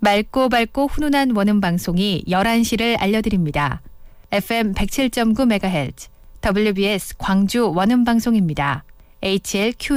맑고 밝고 훈훈한 원음 방송이 11시를 알려드립니다. FM 107.9MHz WBS 광주 원음 방송입니다. HLQ